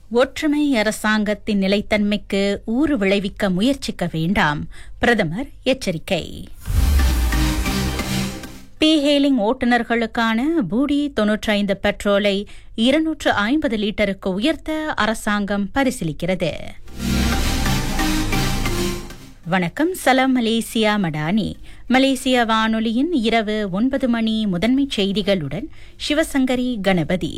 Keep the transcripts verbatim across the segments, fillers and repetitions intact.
ஒற்றுமை அரசாங்கத்தின் நிலைத்தன்மைக்கு ஊறு விளைவிக்க முயற்சிக்க வேண்டாம், பிரதமர் எச்சரிக்கை. பி-ஹெயிலிங் ஓட்டுநர்களுக்கான பூடி தொன்னூற்றி ஐந்து பெட்ரோலை இருநூற்று ஐம்பது லிட்டருக்கு உயர்த்த அரசாங்கம் பரிசீலிக்கிறது. வணக்கம், சலாம் மலேசியா மடானி. மலேசிய வானொலியின் இரவு ஒன்பது மணி முதன்மை செய்திகளுடன் சிவசங்கரி கணபதி.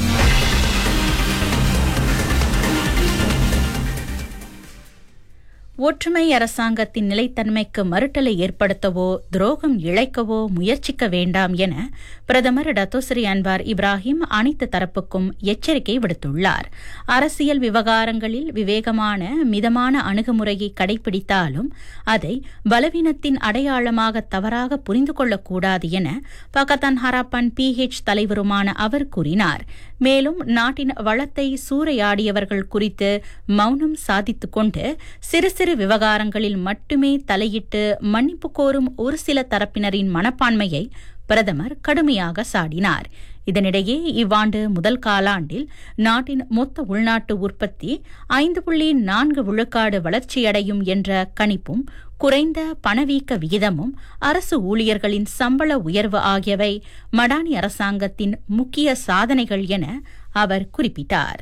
ஒற்றுமை அரசாங்கத்தின் நிலைத்தன்மைக்கு மறுட்டலை ஏற்படுத்தவோ துரோகம் இழைக்கவோ முயற்சிக்க வேண்டாம் என பிரதமர் டத்தோஸ்ரீ அன்வார் இப்ராஹிம் அனைத்து தரப்புக்கும் எச்சரிக்கை விடுத்துள்ளார். அரசியல் விவகாரங்களில் விவேகமான மிதமான அணுகுமுறையை கடைபிடித்தாலும் அதை பலவீனத்தின் அடையாளமாக தவறாக புரிந்து கொள்ளக்கூடாது என பகத்தான் ஹராப்பான் பி-ஹெச் தலைவருமான அவர் கூறினார். மேலும் நாட்டின் வளத்தை சூறையாடியவர்கள் குறித்து மௌனம் சாதித்துக் கொண்டு சிறு சிறு விவகாரங்களில் மட்டுமே தலையிட்டு மன்னிப்பு கோரும் ஒரு சில தரப்பினரின் மனப்பான்மையை பிரதமர் கடுமையாக சாடினார். இதனிடையே இவ்வாண்டு முதல் காலாண்டில் நாட்டின் மொத்த உள்நாட்டு உற்பத்தி ஐந்து புள்ளி நான்கு விழுக்காடு வளர்ச்சியடையும் என்ற கணிப்பும் குறைந்த பணவீக்க விகிதமும் அரசு ஊழியர்களின் சம்பள உயர்வு ஆகியவை மடானி அரசாங்கத்தின் முக்கிய சாதனைகள் என அவர் குறிப்பிட்டார்.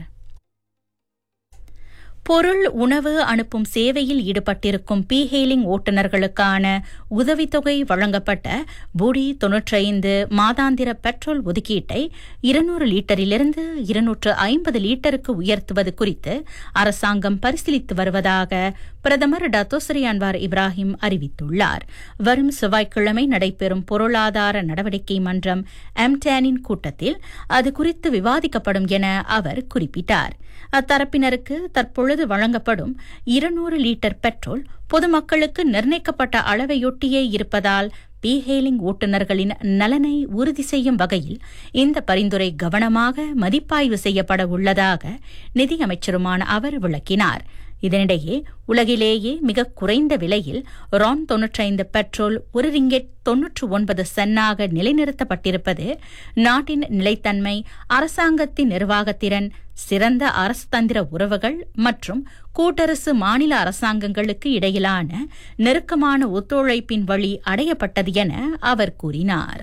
பொருள் உணவு அனுப்பும் சேவையில் ஈடுபட்டிருக்கும் பி-ஹெயிலிங் ஓட்டுநர்களுக்கான உதவித்தொகை வழங்கப்பட்ட பூடி தொன்னூற்றி ஐந்து மாதாந்திர பெட்ரோல் ஒதுக்கீட்டை இருநூறு லிட்டரிலிருந்து இருநூற்று ஐம்பது லிட்டருக்கு உயர்த்துவது குறித்து அரசாங்கம் பரிசீலித்து வருவதாக பிரதமர் டத்தோஸ்ரீ அன்வார் இப்ராஹிம் அறிவித்துள்ளார். வரும் செவ்வாய்க்கிழமை நடைபெறும் பொருளாதார நடவடிக்கை மன்றம் எம்டேனின் கூட்டத்தில் அது குறித்து விவாதிக்கப்படும் என அவர் குறிப்பிட்டார். அத்தரப்பினருக்கு தற்பொழுது வழங்கப்படும் இருநூறு லிட்டர் பெட்ரோல் பொதுமக்களுக்கு நிர்ணயிக்கப்பட்ட அளவையொட்டியே இருப்பதால் பி-ஹெயிலிங் ஓட்டுநர்களின் நலனை உறுதி செய்யும் வகையில் இந்த பரிந்துரை கவனமாக மதிப்பாய்வு செய்யப்பட உள்ளதாக நிதியமைச்சருமான அவர் விளக்கினார். இதனிடையே உலகிலேயே மிக குறைந்த விலையில் ரான் தொன்னூற்றி ஐந்து பெட்ரோல் ஒரு ரிங்கெட் தொன்னூற்று ஒன்பது சென்னாக நிலைநிறுத்தப்பட்டிருப்பது நாட்டின் நிலைத்தன்மை, அரசாங்கத்தின் நிர்வாகத்திறன், சிறந்த அரசு தந்திர உறவுகள் மற்றும் கூட்டரசு மாநில அரசாங்கங்களுக்கு இடையிலான நெருக்கமான ஒத்துழைப்பின் வழி அடையப்பட்டது என அவர் கூறினார்.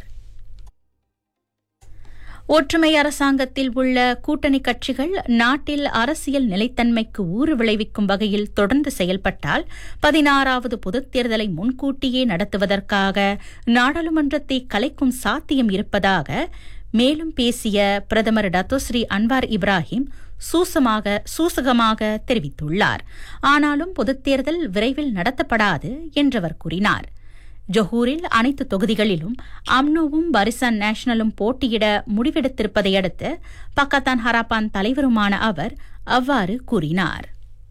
ஒற்றுமை அரசாங்கத்தில் உள்ள கூட்டணி கட்சிகள் நாட்டில் அரசியல் நிலைத்தன்மைக்கு ஊறு விளைவிக்கும் வகையில் தொடர்ந்து செயல்பட்டால் பதினாறாவது பொதுத் தேர்தலை முன்கூட்டியே நடத்துவதற்காக நாடாளுமன்றத்தை கலைக்கும் சாத்தியம் இருப்பதாக மேலும் பேசிய பிரதமர் டத்தோஸ்ரீ அன்வார் இப்ராஹிம் சூசமாக சூசகமாக தெரிவித்துள்ளார். ஆனாலும் பொதுத் தேர்தல் விரைவில் நடத்தப்படாது என்றவர் கூறினார். ஜொஹூரில் அனைத்து தொகுதிகளிலும் அம்னோவும் பரிசான் நேஷனலும் போட்டியிட முடிவெடுத்திருப்பதை அடுத்து பக்கத்தான் ஹராப்பான் தலைவருமான அவர் அவ்வாறு கூறினார்.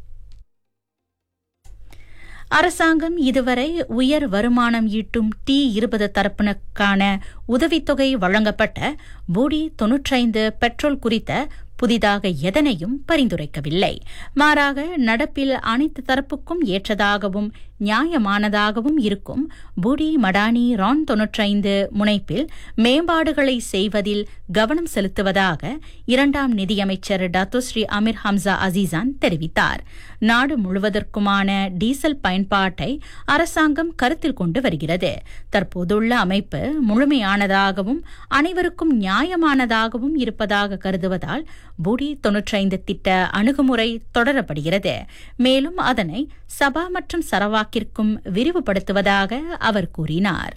அரசாங்கம் இதுவரை உயர் வருமானம் ஈட்டும் டி இருபது தரப்பினருக்கான உதவித்தொகை வழங்கப்பட்ட பூடி தொன்னூற்றி ஐந்து பெட்ரோல் குறித்த புதிதாக எதனையும் பரிந்துரைக்கவில்லை. மாறாக நடப்பில் அனைத்து தரப்புக்கும் ஏற்றதாகவும் நியாயமானதாகவும் இருக்கும் பூடி மடானி ரான் தொன்னூற்றி ஐந்து முனைப்பில் மேம்பாடுகளை செய்வதில் கவனம் செலுத்துவதாக இரண்டாம் நிதியமைச்சர் டத்தோஸ்ரீ அமீர் ஹம்சா அசீசான் தெரிவித்தார். நாடு முழுவதற்குமான டீசல் பயன்பாட்டை அரசாங்கம் கருத்தில் கொண்டு வருகிறது. தற்போதுள்ள அமைப்பு முழுமையானதாகவும் அனைவருக்கும் நியாயமானதாகவும் இருப்பதாக கருதுவதால் பூடி தொன்னூற்றி ஐந்து திட்ட அணுகுமுறை தொடரப்படுகிறது. மேலும் அதனை சபா மற்றும் சரவாக்கிற்கும் விரிவுபடுத்துவதாக அவர் கூறினார்.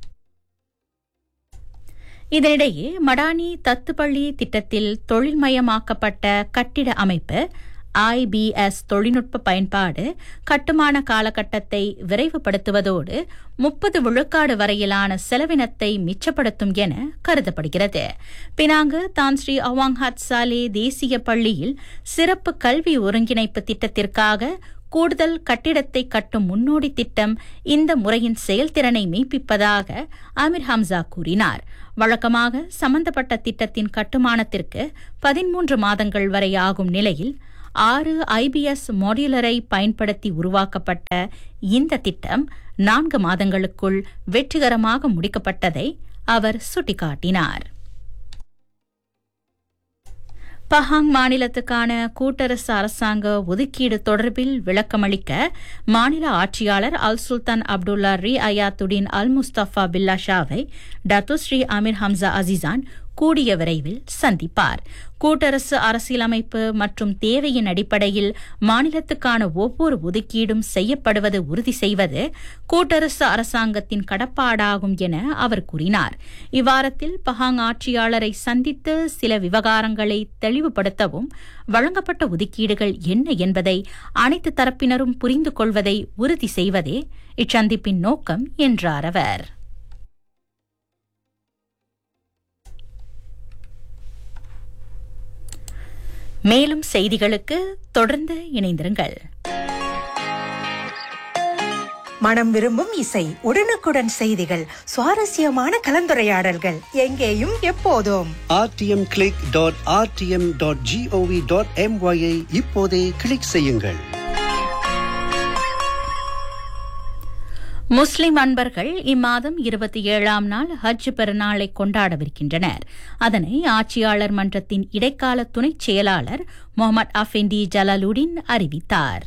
இதனிடையே மடானி தத்துப்பள்ளி திட்டத்தில் தொழில்மயமாக்கப்பட்ட கட்டிட அமைப்பு ஐ பி எஸ் தொழில்நுட்ப பயன்பாடு கட்டுமான காலகட்டத்தை விரைவுபடுத்துவதோடு முப்பது விழுக்காடு வரையிலான செலவினத்தை மிச்சப்படுத்தும் என கருதப்படுகிறது. பினாங்கு தான் ஸ்ரீ அவாங் ஹட் சாலே தேசிய பள்ளியில் சிறப்பு கல்வி ஒருங்கிணைப்பு திட்டத்திற்காக கூடுதல் கட்டிடத்தை கட்டும் முன்னோடி திட்டம் இந்த முறையின் செயல்திறனை மெய்ப்பிப்பதாக அமீர் ஹம்சா கூறினார். வழக்கமாக சம்பந்தப்பட்ட திட்டத்தின் கட்டுமானத்திற்கு பதிமூன்று மாதங்கள் வரை ஆகும் நிலையில் ஆறு ஐபிஎஸ் மாடியுலரை பயன்படுத்தி உருவாக்கப்பட்ட இந்த திட்டம் நான்கு மாதங்களுக்குள் வெற்றிகரமாக முடிக்கப்பட்டதை அவர் சுட்டிக்காட்டினார். பஹாங் மாநிலத்துக்கான கூட்டரசு அரசாங்க ஒதுக்கீடு தொடர்பில் விளக்கமளிக்க மாநில ஆட்சியாளர் அல் சுல்தான் அப்துல்லா ரி அயாத்துடின் அல் முஸ்தபா பில்லா ஷாவை டத்துஸ்ரீ அமீர் ஹம்சா அசிசான் கூடிய விரைவில் சந்திப்பார். கூட்டரசு அரசியலமைப்பு மற்றும் தேவையின் அடிப்படையில் மாநிலத்துக்கான ஒவ்வொரு ஒதுக்கீடும் செய்யப்படுவது உறுதி செய்வது கூட்டரசு அரசாங்கத்தின் கடப்பாடாகும் என அவர் கூறினார். இவ்வாரத்தில் பஹாங் ஆட்சியாளரை சந்தித்து சில விவகாரங்களை தெளிவுபடுத்தவும் வழங்கப்பட்ட ஒதுக்கீடுகள் என்ன என்பதை அனைத்து தரப்பினரும் புரிந்து கொள்வதை உறுதி செய்வதே இச்சந்திப்பின் நோக்கம் என்றார் அவர். மேலும் செய்திகளுக்கு தொடர்ந்து இணைந்திருங்கள். மனம் விரும்பும் இசை, உடனுக்குடன் செய்திகள், சுவாரஸ்யமான கலந்துரையாடல்கள், எங்கேயும் எப்போதும். R D M click dot R D M dot gov dot MY ஐ இப்போதே கிளிக் செய்யுங்கள். முஸ்லிம் அன்பர்கள் இம்மாதம் இருபத்தி ஏழாம் நாள் ஹஜ் பெருநாளை கொண்டாடவிருக்கின்றனர். அதனை ஆட்சியாளர் மன்றத்தின் இடைக்கால துணைச் செயலாளர் முகமது அஃபெண்டி ஜலாலுடீன் அறிவித்தார்.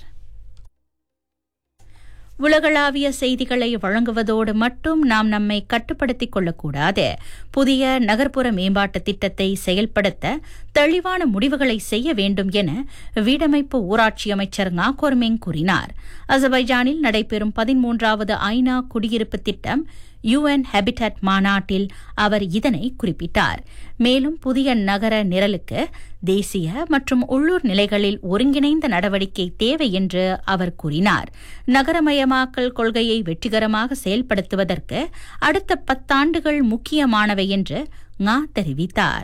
உலகளாவிய செய்திகளை வழங்குவதோடு மட்டும் நாம் நம்மை கட்டுப்படுத்திக் கொள்ளக்கூடாது. புதிய நகர்ப்புற மேம்பாட்டு திட்டத்தை செயல்படுத்த தெளிவான முடிவுகளை செய்ய வேண்டும் என வீடமைப்பு ஊராட்சி அமைச்சர் நாகோர்மெங் கூறினார். அசர்பைஜானில் நடைபெறும் பதிமூன்றாவது ஐநா குடியிருப்பு திட்டம் யுஎன் ஹேபிடட் மாநாட்டில் அவர் இதனை குறிப்பிட்டார். மேலும் புதிய நகர நிரலுக்கு தேசிய மற்றும் உள்ளூர் நிலைகளில் ஒருங்கிணைந்த நடவடிக்கை தேவை என்று அவர் கூறினார். நகரமயமாக்கல் கொள்கையை வெற்றிகரமாக செயல்படுத்துவதற்கு அடுத்த பத்தாண்டுகள் முக்கியமானவை என்று ngா தெரிவித்தார்.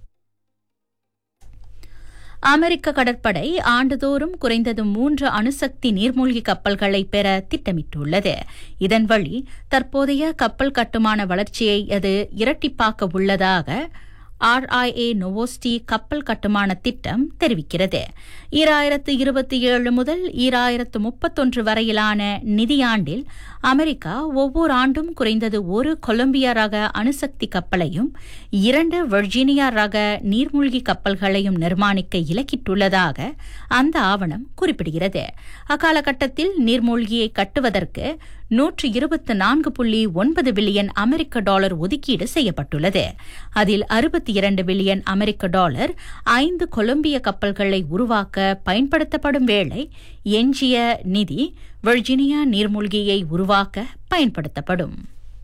அமெரிக்க கடற்படை ஆண்டுதோறும் குறைந்தது மூன்று அணுசக்தி நீர்மூழ்கி கப்பல்களை பெற திட்டமிட்டுள்ளது. இதன் வழி தற்போதைய கப்பல் கட்டுமான வளர்ச்சியை அது இரட்டிப்பாக்க உள்ளதாக ஆர்ஐஏ நோவோஸ்டி கப்பல் கட்டுமான திட்டம் தெரிவிக்கிறது. ஈராயிரத்து இருபத்தி ஏழு முதல் ஈராயிரத்து முப்பத்தொன்று வரையிலான நிதியாண்டில் அமெரிக்கா ஒவ்வொரு ஆண்டும் குறைந்தது ஒரு கொலம்பியா ரக அணுசக்தி கப்பலையும் இரண்டு வர்ஜீனியா ரக நீர்மூழ்கி கப்பல்களையும் நிர்மாணிக்க இலக்கிட்டுள்ளதாக அந்த ஆவணம் குறிப்பிடுகிறது. அக்காலகட்டத்தில் நீர்மூழ்கியை கட்டுவதற்கு நூற்று இருபத்தி நான்கு புள்ளி ஒன்பது பில்லியன் அமெரிக்க டாலர் ஒதுக்கீடு செய்யப்பட்டுள்ளது. அதில் அறுபத்தி இரண்டு பில்லியன் அமெரிக்க டாலர் ஐந்து கொலம்பிய கப்பல்களை உருவாக்க பயன்படுத்தப்படும் வேளை எஞ்சிய நிதி வர்ஜீனியா நீர்மூழ்கியை உருவாக்க பயன்படுத்தப்படும்.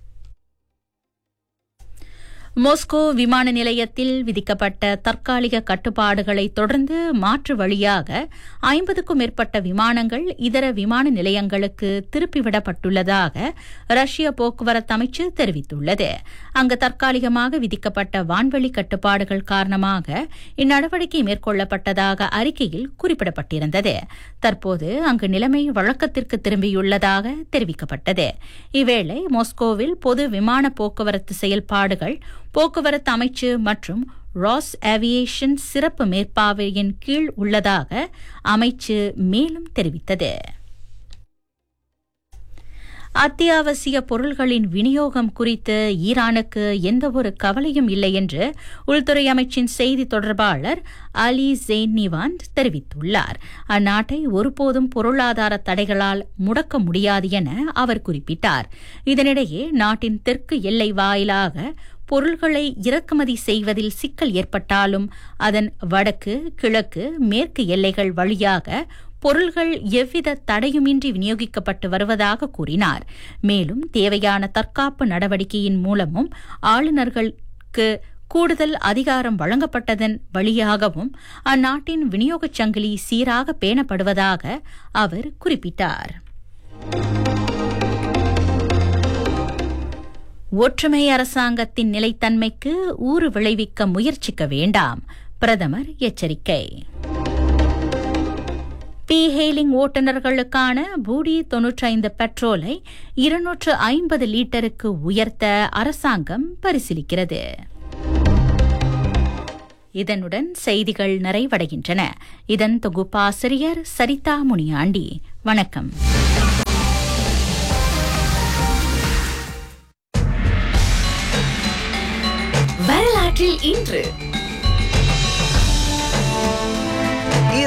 மாஸ்கோ விமான நிலையத்தில் விதிக்கப்பட்ட தற்காலிக கட்டுப்பாடுகளை தொடர்ந்து மாற்று வழியாக ஐம்பதுக்கும் மேற்பட்ட விமானங்கள் இதர விமான நிலையங்களுக்கு திருப்பிவிடப்பட்டுள்ளதாக ரஷ்ய போக்குவரத்து அமைச்சு தெரிவித்துள்ளது. அங்கு தற்காலிகமாக விதிக்கப்பட்ட வான்வெளி கட்டுப்பாடுகள் காரணமாக இந்நடவடிக்கை மேற்கொள்ளப்பட்டதாக அறிக்கையில் குறிப்பிடப்பட்டிருந்தது. தற்போது அங்கு நிலைமை வழக்கத்திற்கு திரும்பியுள்ளதாக தெரிவிக்கப்பட்டது. இவ்வேளை மாஸ்கோவில் பொது விமான போக்குவரத்து செயல்பாடுகள் போக்குவரத்து அமைச்சு மற்றும் ராஸ் ஏவியேஷன் சிறப்பு மேற்பார்வையின் கீழ் உள்ளதாக அமைச்சு மேலும் தெரிவித்தது. அத்தியாவசிய பொருள்களின் விநியோகம் குறித்து ஈரானுக்கு எந்தவொரு கவலையும் இல்லை என்று உள்துறை அமைச்சின் செய்தி தொடர்பாளர் அலி ஜெய்னிவான் தெரிவித்துள்ளார். அந்நாட்டை ஒருபோதும் பொருளாதார தடைகளால் முடக்க முடியாது என அவர் குறிப்பிட்டார். இதனிடையே நாட்டின் தெற்கு எல்லை வாயிலாக பொருள்களை இறக்குமதி செய்வதில் சிக்கல் ஏற்பட்டாலும் அதன் வடக்கு, கிழக்கு, மேற்கு எல்லைகள் வழியாக பொருள்கள் எவ்வித தடையுமின்றி விநியோகிக்கப்பட்டு வருவதாக கூறினார். மேலும் தேவையான தற்காப்பு நடவடிக்கையின் மூலமும் ஆளுநர்களுக்கு கூடுதல் அதிகாரம் வழங்கப்பட்டதன் வழியாகவும் அந்நாட்டின் விநியோகச் சங்கிலி சீராக பேணப்படுவதாக அவர் குறிப்பிட்டார். ஒற்றுமை அரசாங்கத்தின் நிலைத்தன்மைக்கு ஊறு விளைவிக்க முயற்சிக்க வேண்டாம், பிரதமர் எச்சரிக்கை. பி ஹெய்லிங் ஓட்டுநர்களுக்கான பூடி தொன்னூற்றி ஐந்து பெட்ரோலை இருநூற்று ஐம்பது லீட்டருக்கு உயர்த்த அரசாங்கம் பரிசீலிக்கிறது. இதனுடன் செய்திகள் நிறைவடைகின்றன. இதன் தொகுப்பாசிரியர் சரிதா முனியாண்டி. வணக்கம். வரலாற்றில் இன்று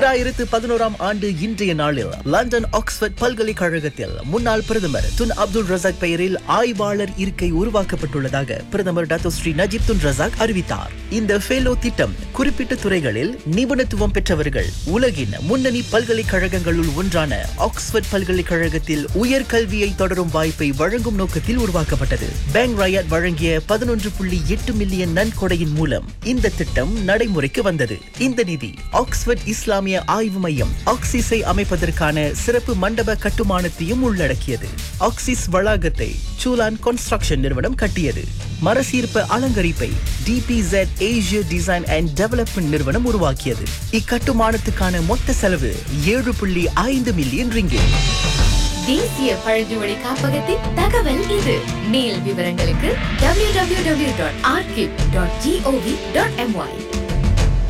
ஈராயிரத்து பதினோராம் ஆண்டு இன்றைய நாளில் லண்டன் ஆக்ஸ்போர்ட் பல்கலைக்கழகத்தில் முன்னாள் பிரதமர் துன் அப்துல் ரசாக் பெயரில் ஆய்வாளர் இருக்கை உருவாக்கப்பட்டுள்ளதாக பிரதமர் doctor Sri Najib Tun Razak அறிவித்தார். இந்த ஃபெலோ திட்டம் குறிப்பிட்ட துறைகளில் நிபுணத்துவம் பெற்றவர்கள் உலகின் முன்னணி பல்கலைக்கழகங்களுள் ஒன்றான ஆக்ஸ்போர்ட் பல்கலைக்கழகத்தில் உயர்கல்வியை தொடரும் வாய்ப்பை வழங்கும் நோக்கத்தில் உருவாக்கப்பட்டது. பேங்க் ராயட் வழங்கிய பதினொன்று புள்ளி எட்டு மில்லியன் நன்கொடையின் மூலம் இந்த திட்டம் நடைமுறைக்கு வந்தது. இந்த நிதி ஆக்ஸ்போர்ட் இஸ்லாமிய ஆய்வு மையம் ஆக்சிஸை அமைப்பதற்கான சிறப்பு மண்டப கட்டுமானத்தையும் உள்ளடக்கியது. ஆக்சிஸ் வளாகத்தை சூலான் கன்ஸ்ட்ரக்ஷன் நிறுவனம் கட்டியது. மரசீர்ப்ப அலங்கரிப்பை டிபிசெட் ஏசியா டிசைன் அண்ட் டெவலப்மெண்ட் நிறுவனம் உருவாக்கியது. இக்கட்டுமானத்துக்கான மொத்த செலவு ஏழு புள்ளி ஐந்து மில்லியன் ரிங்கிட். தேசிய பழங்குடி காப்பகத்தின் தகவல் இது. மேல் விவரங்களுக்கு W W W dot archive dot gov dot MY.